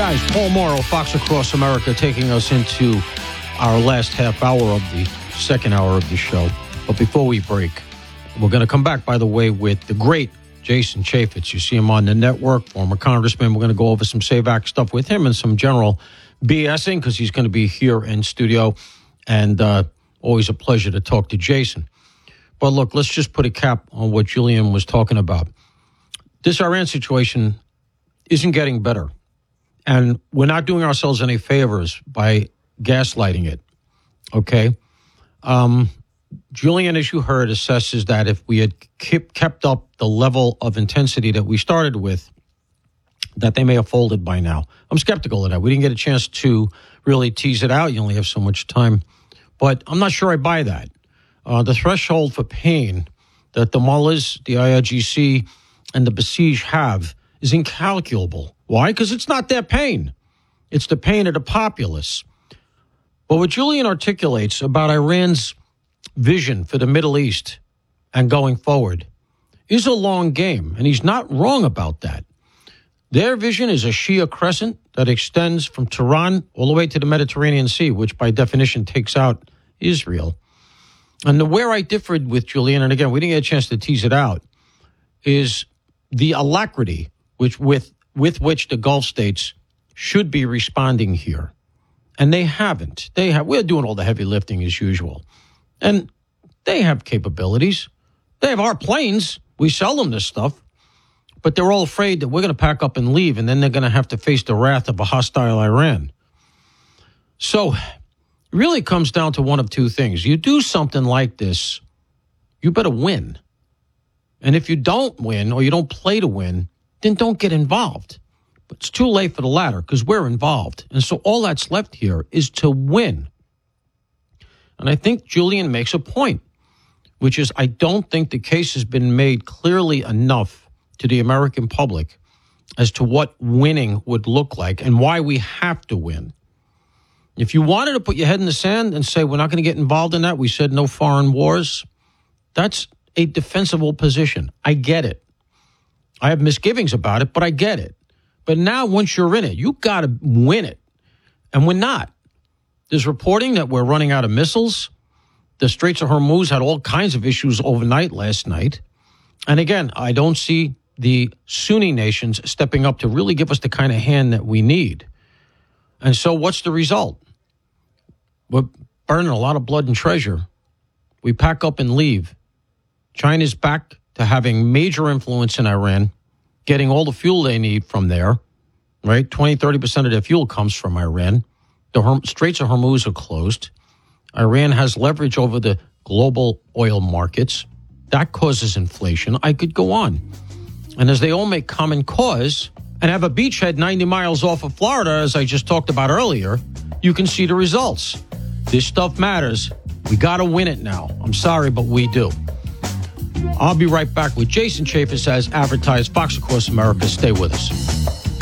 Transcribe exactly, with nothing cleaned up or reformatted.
Guys, Paul Morrow, Fox Across America, taking us into our last half hour of the second hour of the show. But before we break, we're going to come back, by the way, with the great Jason Chaffetz. You see him on the network, former congressman. We're going to go over some Save Act stuff with him and some general BSing because he's going to be here in studio. And uh, always a pleasure to talk to Jason. But look, let's just put a cap on what Julian was talking about. This Iran situation isn't getting better. And we're not doing ourselves any favors by gaslighting it, okay? Um, Julian, as you heard, assesses that if we had kept, kept up the level of intensity that we started with, that they may have folded by now. I'm skeptical of that. We didn't get a chance to really tease it out. You only have so much time. But I'm not sure I buy that. Uh, the threshold for pain that the mullahs, the I R G C, and the Basij have is incalculable. Why? Because it's not their pain. It's the pain of the populace. But what Julian articulates about Iran's vision for the Middle East and going forward is a long game, and he's not wrong about that. Their vision is a Shia crescent that extends from Tehran all the way to the Mediterranean Sea, which by definition takes out Israel. And the where I differed with Julian, and again, we didn't get a chance to tease it out, is the alacrity which with with which the Gulf states should be responding here. And they haven't. They have. We're doing all the heavy lifting as usual. And they have capabilities. They have our planes. We sell them this stuff. But they're all afraid that we're going to pack up and leave, and then they're going to have to face the wrath of a hostile Iran. So it really comes down to one of two things. You do something like this, you better win. And if you don't win or you don't play to win, then don't get involved. But it's too late for the latter because we're involved. And so all that's left here is to win. And I think Julian makes a point, which is I don't think the case has been made clearly enough to the American public as to what winning would look like and why we have to win. If you wanted to put your head in the sand and say we're not going to get involved in that, we said no foreign wars, that's a defensible position. I get it. I have misgivings about it, but I get it. But now once you're in it, you got to win it. And we're not. There's reporting that we're running out of missiles. The Straits of Hormuz had all kinds of issues overnight last night. And again, I don't see the Sunni nations stepping up to really give us the kind of hand that we need. And so what's the result? We're burning a lot of blood and treasure. We pack up and leave. China's back to having major influence in Iran, getting all the fuel they need from there, right? twenty, thirty percent of their fuel comes from Iran. The Horm- Straits of Hormuz are closed. Iran has leverage over the global oil markets. That causes inflation. I could go on. And as they all make common cause and have a beachhead ninety miles off of Florida, as I just talked about earlier, you can see the results. This stuff matters. We got to win it now. I'm sorry, but we do. I'll be right back with Jason Chaffetz as advertised. Fox Across America. Stay with us.